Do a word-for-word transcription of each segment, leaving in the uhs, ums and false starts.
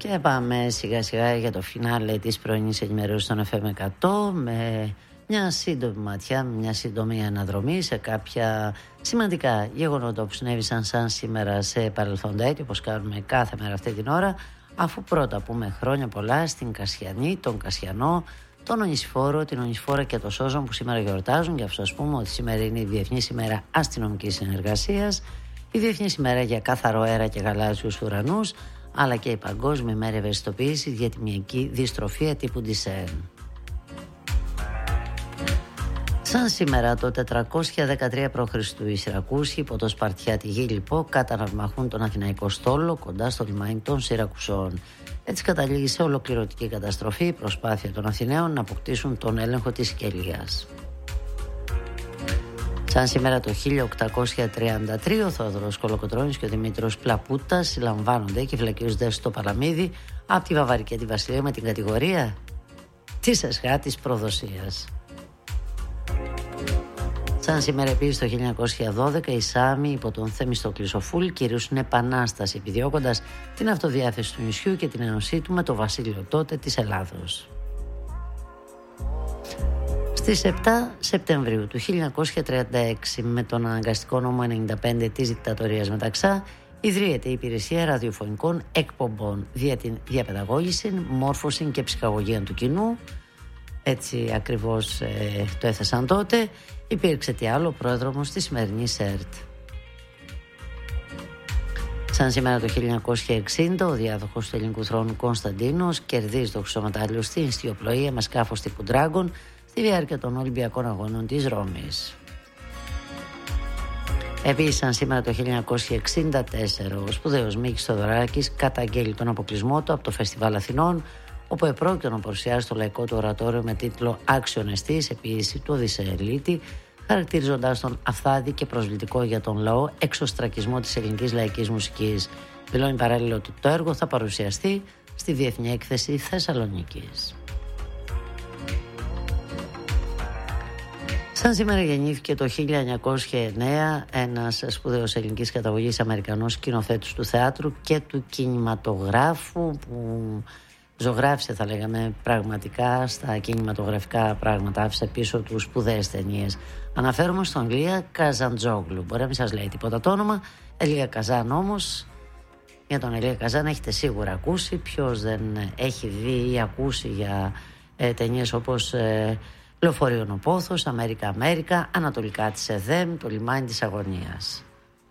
Και πάμε σιγά σιγά για το φινάλε της πρωινής ενημέρωσης των εφ εμ εκατό με μια σύντομη ματιά, μια σύντομη αναδρομή σε κάποια σημαντικά γεγονότα που συνέβησαν σαν σήμερα σε παρελθόντα έτη, όπως κάνουμε κάθε μέρα αυτή την ώρα, αφού πρώτα πούμε χρόνια πολλά στην Κασιανή, τον Κασιανό, τον Ονησφόρο, την Ονησφόρα και το Σόζον που σήμερα γιορτάζουν. Και αυτό ας πούμε ότι σήμερα είναι η Διεθνής ημέρα αστυνομικής συνεργασίας, η Διεθνής ημέρα για κάθαρο αέρα και γαλάζιους ουρανούς, αλλά και η Παγκόσμια ημέρα ευαισθητοποίησης για τη μυϊκή δυστροφία τύπου Ντισέν. Σαν σήμερα το τετρακόσια δεκατρία π.Χ. οι Σιρακούσοι υπό το Σπαρτιάτη Γήλιππο καταναυμαχούν τον Αθηναϊκό στόλο κοντά στο λιμάνι των Σιρακουσών. Έτσι καταλήγει σε ολοκληρωτική καταστροφή η προσπάθεια των Αθηναίων να αποκτήσουν τον έλεγχο της Σικελίας. Σαν σήμερα το χίλια οκτακόσια τριάντα τρία ο Θόδωρος Κολοκοτρώνης και ο Δημήτρος Πλαπούτας συλλαμβάνονται και φυλακίζονται στο Παλαμίδι από τη Βαβαρική τη Βασιλεία με την κατηγορία της εσχάτης προδοσίας. Σαν σήμερα επίσης το χίλια εννιακόσια δώδεκα οι Σάμοι υπό τον Θεμιστοκλή Σοφούλη κηρύσσουν επανάσταση επιδιώκοντας την αυτοδιάθεση του νησιού και την ένωσή του με το βασίλειο τότε της Ελλάδος. Στις επτά Σεπτεμβρίου του χίλια εννιακόσια τριάντα έξι με τον αναγκαστικό νόμο ενενήντα πέντε της δικτατορίας Μεταξά ιδρύεται η υπηρεσία ραδιοφωνικών εκπομπών για την διαπαιδαγώγηση, μόρφωση και ψυχαγωγία του κοινού. Έτσι ακριβώς ε, το έθεσαν τότε. Υπήρξε τι άλλο πρόεδρος της σημερινής ΣΕΡΤ. Σαν σήμερα το χίλια εννιακόσια εξήντα ο διάδοχος του ελληνικού θρόνου Κωνσταντίνος κερδίζει το χρυσομετάλλιο στην ιστιοπλοεία με σκάφος τύπου Dragon στη διάρκεια των Ολυμπιακών Αγώνων της Ρώμης. Επίσης, σαν σήμερα το χίλια εννιακόσια εξήντα τέσσερα ο σπουδαίος Μίκης Θοδωράκης καταγγέλει τον αποκλεισμό του από το Φεστιβάλ Αθηνών, όπου επρόκειτο να παρουσιάσει το λαϊκό του ορατόριο με τίτλο «Άξιον εστί» σε ποίηση του Οδυσσεελίτη, χαρακτηρίζοντας τον αυθάδη και προσβλητικό για τον λαό εξωστρακισμό της ελληνικής λαϊκής μουσικής. Δηλώνει παράλληλα ότι το έργο θα παρουσιαστεί στη Διεθνή Έκθεση Θεσσαλονίκης. Σαν σήμερα γεννήθηκε το χίλια εννιακόσια εννέα ένας σπουδαίος ελληνικής καταγωγής Αμερικανός σκηνοθέτης του θεάτρου και του κινηματογράφου που ζωγράφησε, θα λέγαμε, πραγματικά στα κινηματογραφικά πράγματα, άφησε πίσω του σπουδαίες ταινίες. Αναφέρομαι στον Ηλία Καζαντζόγλου. Μπορεί να μην σας λέει τίποτα το όνομα, Ηλία Καζάν όμως. Για τον Ηλία Καζάν έχετε σίγουρα ακούσει. Ποιος δεν έχει δει ή ακούσει για ε, ταινίες όπως ε, Λεωφορείων ο Πόθος, Αμέρικα Αμέρικα, Ανατολικά της ΕΔΕΜ, Το λιμάνι της Αγωνίας.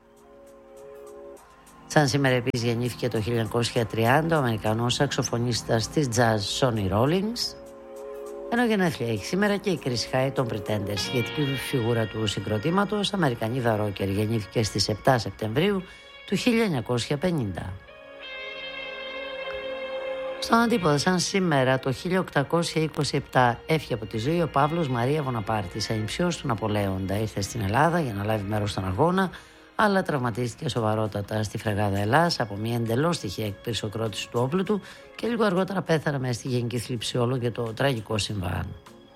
Σαν σήμερα επίσης γεννήθηκε το χίλια εννιακόσια τριάντα ο Αμερικανός σαξοφωνίστας της jazz Sonny Rollins, ενώ γενέθλια έχει σήμερα και η Chris High των Pretenders, σχετική φιγούρα του συγκροτήματος, Αμερικανίδα ρόκερ, γεννήθηκε στις επτά Σεπτεμβρίου του χίλια εννιακόσια πενήντα. Στον αντίποδα, σαν σήμερα το χίλια οκτακόσια είκοσι επτά έφυγε από τη ζωή ο Παύλος Μαρία Βοναπάρτης, ανιψιός του Ναπολέοντα. Ήρθε στην Ελλάδα για να λάβει μέρος στον αγώνα, αλλά τραυματίστηκε σοβαρότατα στη φρεγάδα Ελλάς από μια εντελώς τυχαία εκπυρσοκρότηση του όπλου του και λίγο αργότερα πέθανε μέσα στη γενική θλίψη όλων για το τραγικό συμβάν.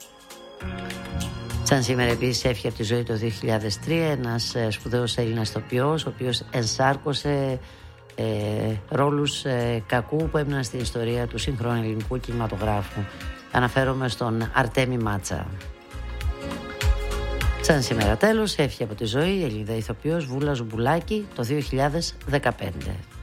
Σαν σήμερα επίσης έφυγε από τη ζωή το δύο χιλιάδες τρία ένας σπουδαίος Έλληνας ηθοποιός, ο οποίος ενσάρκωσε ε, ρόλους ε, κακού που έμειναν στην ιστορία του σύγχρονου ελληνικού κινηματογράφου. Αναφέρομαι στον Αρτέμι Μάτσα. Σαν σήμερα τέλος έφυγε από τη ζωή η Ελληνίδα ηθοποιός Βούλα Ζουμπουλάκη το δύο χιλιάδες δεκαπέντε.